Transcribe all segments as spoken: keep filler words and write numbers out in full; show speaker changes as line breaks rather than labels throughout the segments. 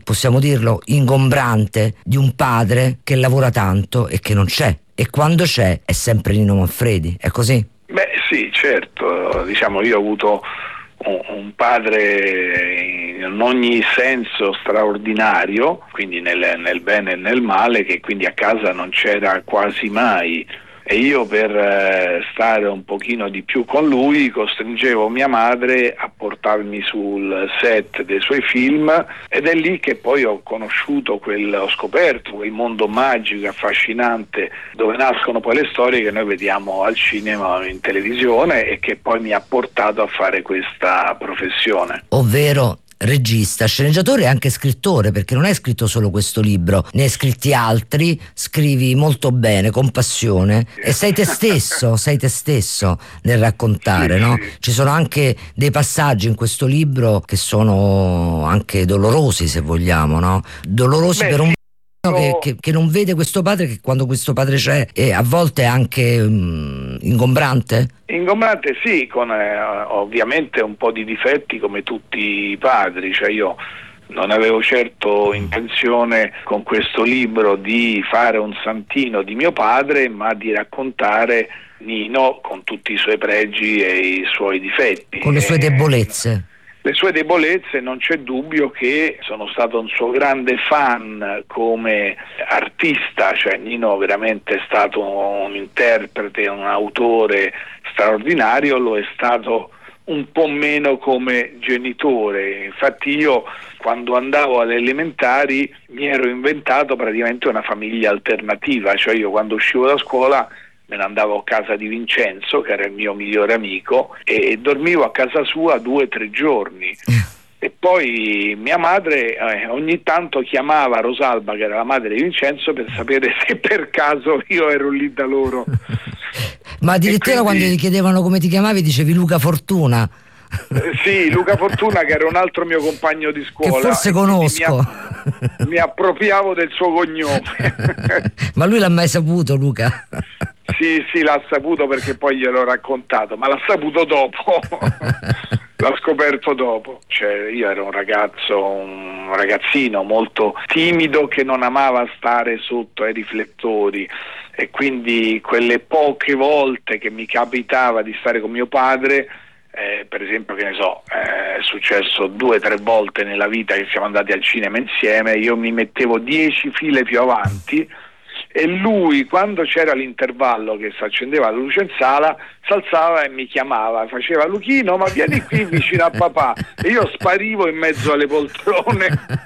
possiamo dirlo, ingombrante di un padre che lavora tanto e che non c'è, e quando c'è è sempre Nino Manfredi, è così?
Beh sì, certo, diciamo io ho avuto un, un padre in ogni senso straordinario, quindi nel, nel bene e nel male, che quindi a casa non c'era quasi mai. E io per eh, stare un pochino di più con lui costringevo mia madre a portarmi sul set dei suoi film, ed è lì che poi ho conosciuto quel, ho scoperto quel mondo magico, affascinante, dove nascono poi le storie che noi vediamo al cinema o in televisione, e che poi mi ha portato a fare questa professione.
Ovvero regista, sceneggiatore e anche scrittore, perché non hai scritto solo questo libro, ne hai scritti altri, scrivi molto bene, con passione, e sei te stesso, sei te stesso nel raccontare,
sì,
no?
Sì.
Ci sono anche dei passaggi in questo libro che sono anche dolorosi, se vogliamo, no? Dolorosi Beh, per un sì. Che, che, che non vede questo padre, che quando questo padre c'è e a volte è anche um, ingombrante?
Ingombrante sì, con eh, ovviamente un po' di difetti come tutti i padri, cioè io non avevo certo intenzione con questo libro di fare un santino di mio padre, ma di raccontare Nino con tutti i suoi pregi e i suoi difetti.
Con le sue debolezze.
Le sue debolezze, non c'è dubbio che sono stato un suo grande fan come artista, cioè Nino veramente è stato un interprete, un autore straordinario, lo è stato un po' meno come genitore. Infatti io quando andavo alle elementari mi ero inventato praticamente una famiglia alternativa, cioè io quando uscivo da scuola me ne andavo a casa di Vincenzo, che era il mio migliore amico, e dormivo a casa sua due o tre giorni. E poi mia madre eh, ogni tanto chiamava Rosalba, che era la madre di Vincenzo, per sapere se per caso io ero lì da loro.
Ma addirittura quindi, quando gli chiedevano come ti chiamavi dicevi Luca Fortuna.
Eh, sì, Luca Fortuna, che era un altro mio compagno di scuola.
Che forse conosco.
Mi, mi appropriavo del suo cognome.
Ma lui l'ha mai saputo, Luca?
Sì, sì, l'ha saputo perché poi gliel'ho raccontato, ma l'ha saputo dopo. L'ha scoperto dopo. Cioè, io ero un ragazzo, un ragazzino molto timido che non amava stare sotto ai riflettori, e quindi quelle poche volte che mi capitava di stare con mio padre, eh, per esempio, che ne so, eh, è successo due o tre volte nella vita che siamo andati al cinema insieme, io mi mettevo dieci file più avanti, e lui, quando c'era l'intervallo che si accendeva la luce in sala, si alzava e mi chiamava, faceva Luchino, ma vieni qui vicino a papà, e io sparivo in mezzo alle poltrone.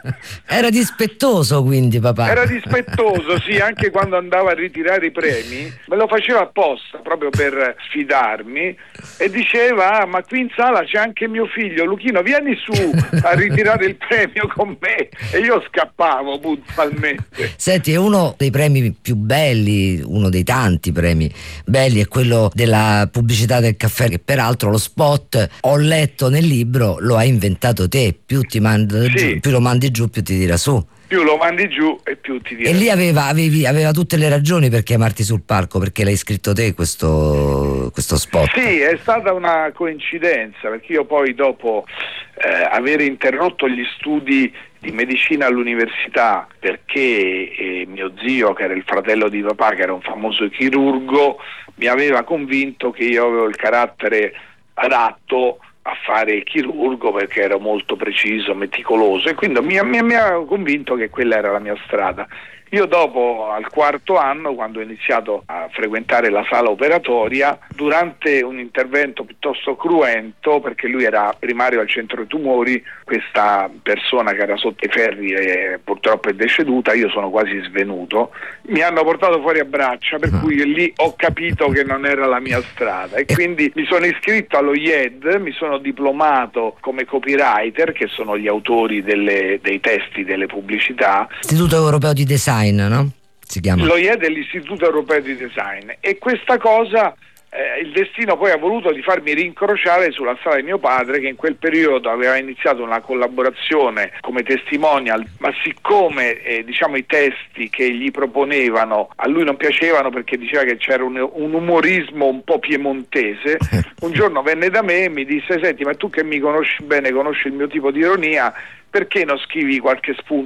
Era dispettoso quindi papà?
Era dispettoso, sì, anche quando andava a ritirare i premi me lo faceva apposta proprio per sfidarmi, e diceva ah, ma qui in sala c'è anche mio figlio, Luchino vieni su a ritirare il premio con me, e io scappavo puntualmente.
Senti, è uno dei premi più belli, uno dei tanti premi belli, è quello della pubblicità del caffè, che peraltro lo spot, ho letto nel libro, lo hai inventato te, più ti manda
sì.
giù, più lo mandi giù più ti tira su.
Più lo mandi giù e più ti dirà.
E lì aveva, avevi, aveva tutte le ragioni per chiamarti sul palco, perché l'hai scritto te questo, questo spot.
Sì, è stata una coincidenza, perché io poi dopo eh, aver interrotto gli studi di medicina all'università, perché eh, mio zio, che era il fratello di papà, che era un famoso chirurgo, mi aveva convinto che io avevo il carattere adatto a fare il chirurgo, perché ero molto preciso, meticoloso, e quindi mi, mi, mi ha convinto che quella era la mia strada. Io dopo, al quarto anno, quando ho iniziato a frequentare la sala operatoria, durante un intervento piuttosto cruento, perché lui era primario al centro dei tumori, questa persona che era sotto i ferri e purtroppo è deceduta, io sono quasi svenuto, mi hanno portato fuori a braccia, per cui lì ho capito che non era la mia strada, e quindi mi sono iscritto allo I E D, mi sono diplomato come copywriter, che sono gli autori delle, dei testi delle pubblicità.
Istituto Europeo di Design, no? Si chiama.
Lo I E D è l'Istituto Europeo di Design, e questa cosa eh, il destino poi ha voluto di farmi rincrociare sulla strada di mio padre, che in quel periodo aveva iniziato una collaborazione come testimonial, ma siccome eh, diciamo i testi che gli proponevano a lui non piacevano, perché diceva che c'era un, un umorismo un po' piemontese, un giorno venne da me e mi disse: senti, ma tu che mi conosci bene, conosci il mio tipo di ironia, perché non scrivi qualche spunto